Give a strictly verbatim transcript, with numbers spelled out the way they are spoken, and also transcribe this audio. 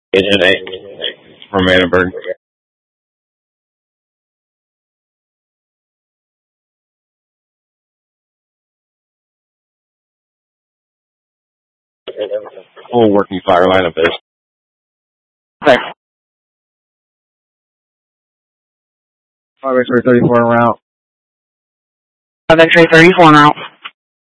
Agent eight from Manenberg. Full working fire line of this. Okay. five X-ray thirty-four en route. five X-ray thirty-four en route.